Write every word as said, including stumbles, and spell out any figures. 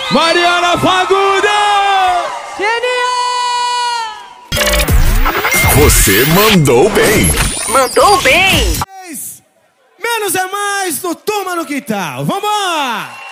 Mariana Fagundes! Genial! Você mandou bem! Mandou bem! Menos é mais no Turma no Quintal. Vambora!